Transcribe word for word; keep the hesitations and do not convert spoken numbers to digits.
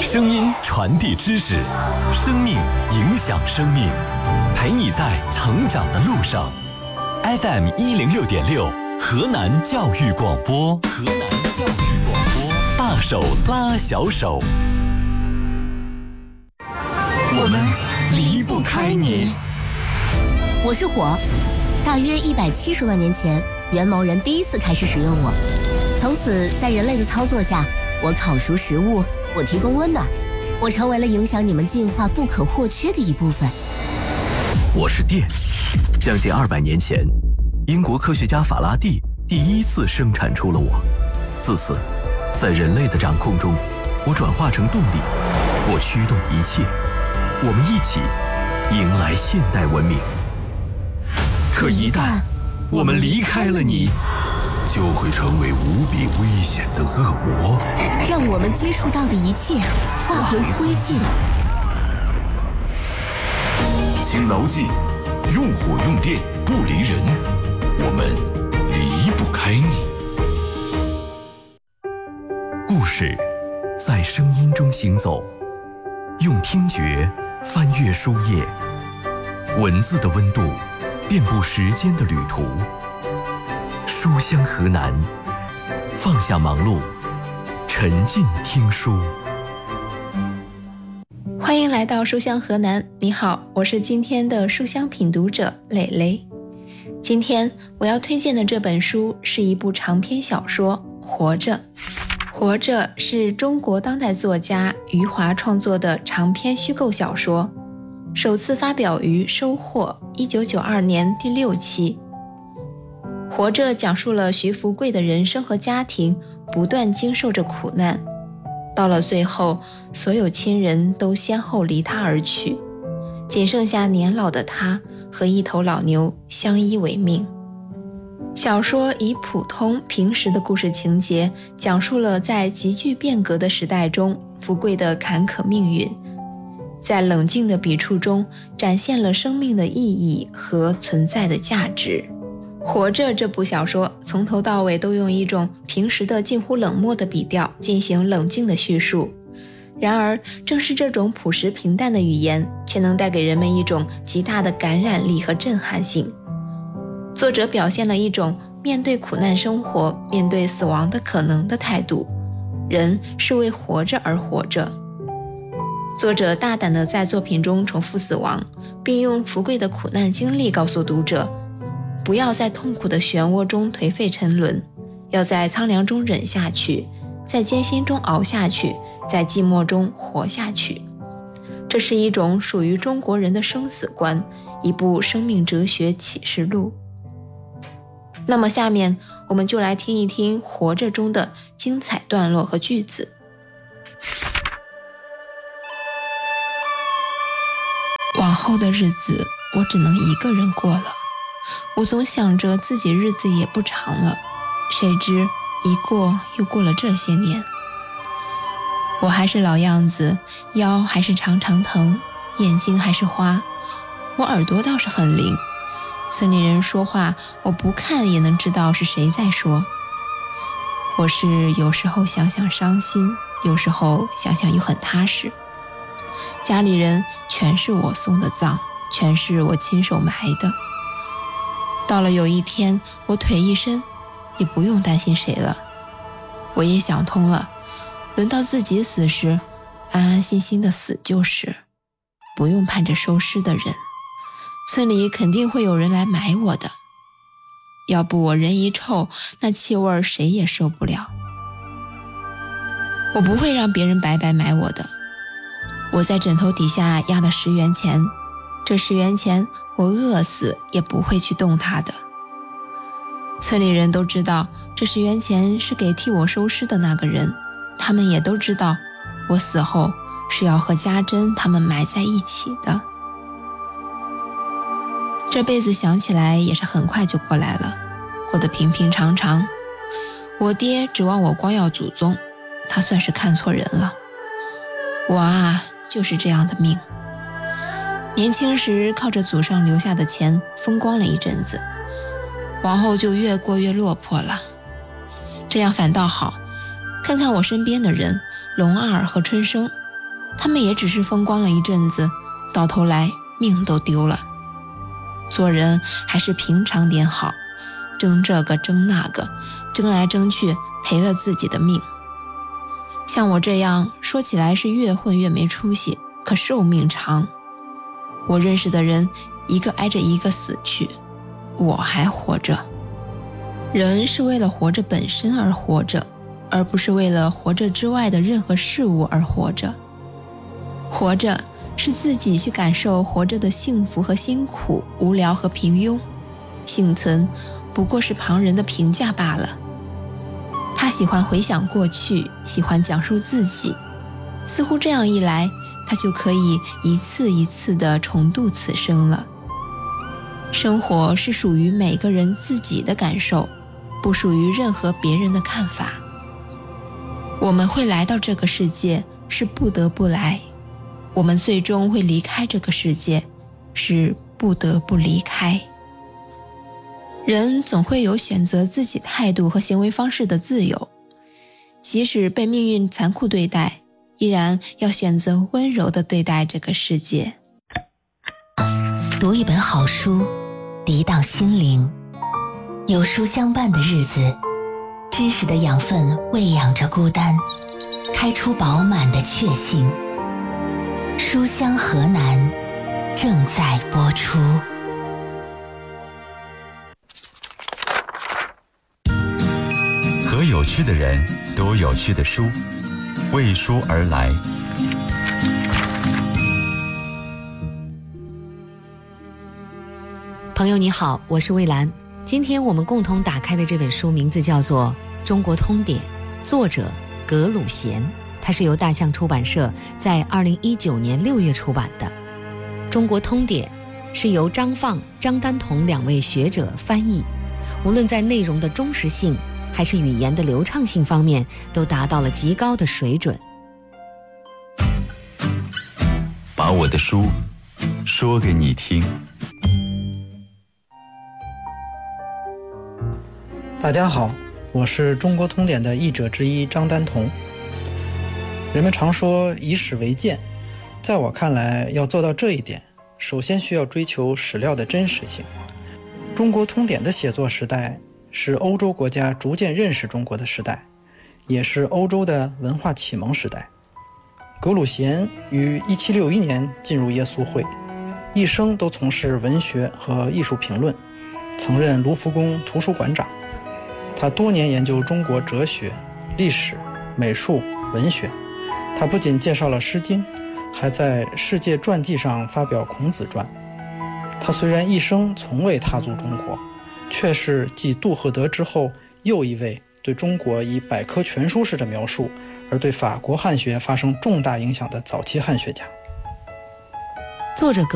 声音传递知识，生命影响生命，陪你在成长的路上。F M 一零六点六，河南教育广播，河南教育广播，大手拉小手，我们离不开你。 我是火，大约一百七十万年前，元谋人第一次开始使用我，从此在人类的操作下，我烤熟食物，我提供温暖，我成为了影响你们进化不可或缺的一部分。 我是电，将近二百年前，英国科学家法拉第第一次生产出了我。自此，在人类的掌控中，我转化成动力，我驱动一切，我们一起迎来现代文明。可一旦我们离开了你，就会成为无比危险的恶魔， 让我们接触到的一切化为灰烬。 请牢记，用火用电不离人，我们离不开你。故事在声音中行走，用听觉翻阅书页，文字的温度遍布时间的旅途。书香河南，放下忙碌，沉浸听书。 欢迎来到书香河南，你好，我是今天的书香品读者蕾蕾。今天我要推荐的这本书是一部长篇小说《活着》。《活着》是中国当代作家余华创作的长篇虚构小说，首次发表于《收获》一九九二年第六期。活着讲述了徐福贵的人生和家庭不断经受着苦难，到了最后，所有亲人都先后离他而去，仅剩下年老的他和一头老牛相依为命。小说以普通平实的故事情节，讲述了在急剧变革的时代中福贵的坎坷命运，在冷静的笔触中展现了生命的意义和存在的价值。活着这部小说从头到尾都用一种平时的近乎冷漠的笔调进行冷静的叙述，然而正是这种朴实平淡的语言，却能带给人们一种极大的感染力和震撼性。作者表现了一种面对苦难生活、面对死亡的可能的态度，人是为活着而活着。作者大胆地在作品中重复死亡，并用福贵的苦难经历告诉读者，不要在痛苦的漩涡中颓废沉沦，要在苍凉中忍下去，在艰辛中熬下去，在寂寞中活下去。这是一种属于中国人的生死观，一部生命哲学启示录。那么下面我们就来听一听《活着》中的精彩段落和句子。往后的日子，我只能一个人过了。我总想着自己日子也不长了，谁知一过又过了这些年。我还是老样子，腰还是常常疼，眼睛还是花，我耳朵倒是很灵，村里人说话我不看也能知道是谁在说。我是有时候想想伤心，有时候想想又很踏实。家里人全是我送的葬，全是我亲手埋的。到了有一天我腿一伸，也不用担心谁了。我也想通了，轮到自己死时，安安心心的死就是，不用盼着收尸的人，村里肯定会有人来埋我的。要不我人一臭，那气味谁也受不了。我不会让别人白白埋我的。我在枕头底下压了十元钱，这十元钱我饿死也不会去动它的。村里人都知道这十元钱是给替我收尸的那个人，他们也都知道我死后是要和家珍他们埋在一起的。这辈子想起来也是很快就过来了，过得平平常常。我爹指望我光耀祖宗，他算是看错人了。我啊，就是这样的命。年轻时靠着祖上留下的钱风光了一阵子，往后就越过越落魄了。这样反倒好，看看我身边的人，龙二和春生， 他们也只是风光了一阵子，到头来命都丢了。做人还是平常点好，争这个争那个，争来争去赔了自己的命。像我这样说起来是越混越没出息，可寿命长。我认识的人一个挨着一个死去，我还活着。人是为了活着本身而活着，而不是为了活着之外的任何事物而活着。活着是自己去感受活着的幸福和辛苦，无聊和平庸。幸存不过是旁人的评价罢了。他喜欢回想过去，喜欢讲述自己，似乎这样一来，他就可以一次一次地重度此生了。生活是属于每个人自己的感受，不属于任何别人的看法。我们会来到这个世界，是不得不来；我们最终会离开这个世界，是不得不离开。人总会有选择自己态度和行为方式的自由，即使被命运残酷对待，依然要选择温柔地对待这个世界。 读一本好书，涤荡心灵。有书相伴的日子，知识的养分喂养着孤单，开出饱满的确信。书香河南正在播出。 和有趣的人读有趣的书，为书而来。 朋友你好，我是魏兰。今天我们共同打开的这本书名字叫做《中国通典》，作者格鲁贤，它是由大象出版社在二零一九年六月出版的。《中国通典》是由张放、张丹彤两位学者翻译，无论在内容的忠实性还是语言的流畅性方面，都达到了极高的水准。 把我的书说给你听。 大家好，我是中国通典的译者之一张丹彤。人们常说以史为鉴，在我看来，要做到这一点，首先需要追求史料的真实性。中国通典的写作时代是欧洲国家逐渐认识中国的时代，也是欧洲的文化启蒙时代。格鲁贤于一七六一年进入耶稣会，一生都从事文学和艺术评论，曾任卢浮宫图书馆长。他多年研究中国哲学、历史、美术、文学。他不仅介绍了《诗经》，还在世界传记上发表《孔子传》。他虽然一生从未踏足中国，却是继杜赫德之后又一位对中国以百科全书式的描述而对法国汉学发生重大影响的早期汉学家。 作者